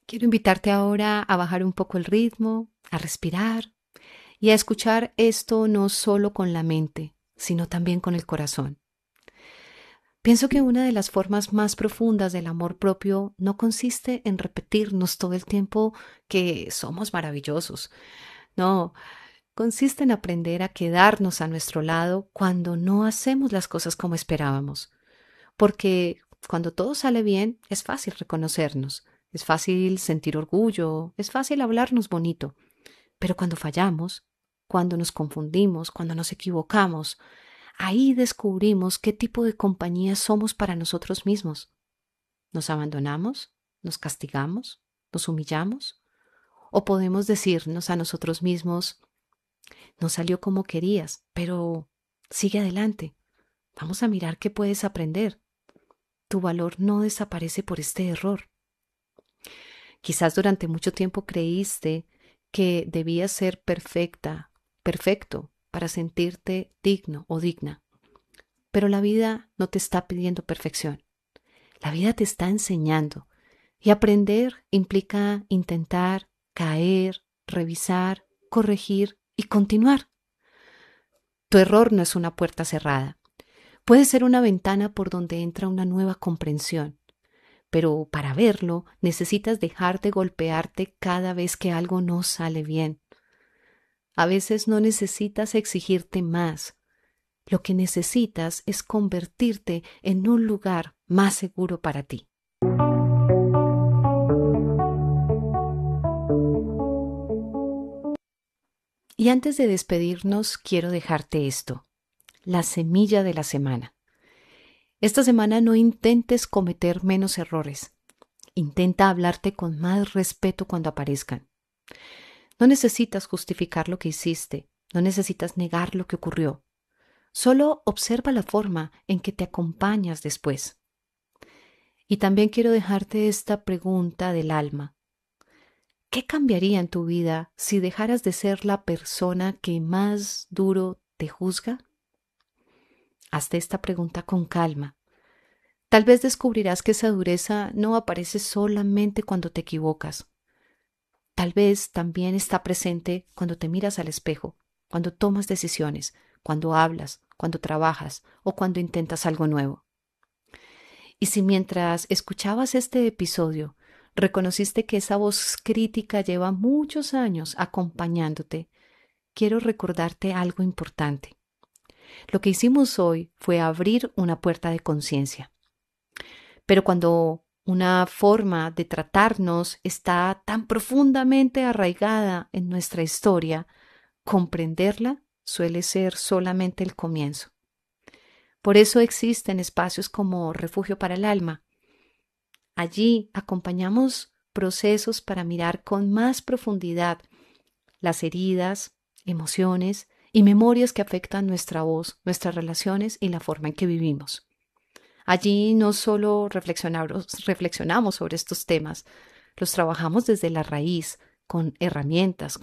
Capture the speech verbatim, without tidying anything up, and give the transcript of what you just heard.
Quiero invitarte ahora a bajar un poco el ritmo, a respirar y a escuchar esto no solo con la mente, sino también con el corazón. Pienso que una de las formas más profundas del amor propio no consiste en repetirnos todo el tiempo que somos maravillosos. No, consiste en aprender a quedarnos a nuestro lado cuando no hacemos las cosas como esperábamos. Porque cuando todo sale bien, es fácil reconocernos, es fácil sentir orgullo, es fácil hablarnos bonito. Pero cuando fallamos, cuando nos confundimos, cuando nos equivocamos, ahí descubrimos qué tipo de compañía somos para nosotros mismos. ¿Nos abandonamos? ¿Nos castigamos? ¿Nos humillamos? ¿O podemos decirnos a nosotros mismos, no salió como querías, pero sigue adelante? Vamos a mirar qué puedes aprender. Tu valor no desaparece por este error. Quizás durante mucho tiempo creíste que debías ser perfecta, perfecto, para sentirte digno o digna. Pero la vida no te está pidiendo perfección. La vida te está enseñando. Y aprender implica intentar, caer, revisar, corregir y continuar. Tu error no es una puerta cerrada. Puede ser una ventana por donde entra una nueva comprensión. Pero para verlo necesitas dejar de golpearte cada vez que algo no sale bien. A veces no necesitas exigirte más. Lo que necesitas es convertirte en un lugar más seguro para ti. Y antes de despedirnos, quiero dejarte esto, la semilla de la semana. Esta semana no intentes cometer menos errores. Intenta hablarte con más respeto cuando aparezcan. No necesitas justificar lo que hiciste, no necesitas negar lo que ocurrió. Solo observa la forma en que te acompañas después. Y también quiero dejarte esta pregunta del alma. ¿Qué cambiaría en tu vida si dejaras de ser la persona que más duro te juzga? Hazte esta pregunta con calma. Tal vez descubrirás que esa dureza no aparece solamente cuando te equivocas. Tal vez también está presente cuando te miras al espejo, cuando tomas decisiones, cuando hablas, cuando trabajas o cuando intentas algo nuevo. Y si mientras escuchabas este episodio reconociste que esa voz crítica lleva muchos años acompañándote, quiero recordarte algo importante. Lo que hicimos hoy fue abrir una puerta de conciencia. Pero cuando una forma de tratarnos está tan profundamente arraigada en nuestra historia, comprenderla suele ser solamente el comienzo. Por eso existen espacios como Refugio para el Alma. Allí acompañamos procesos para mirar con más profundidad las heridas, emociones y memorias que afectan nuestra voz, nuestras relaciones y la forma en que vivimos. Allí no solo reflexionamos, reflexionamos sobre estos temas, los trabajamos desde la raíz, con herramientas,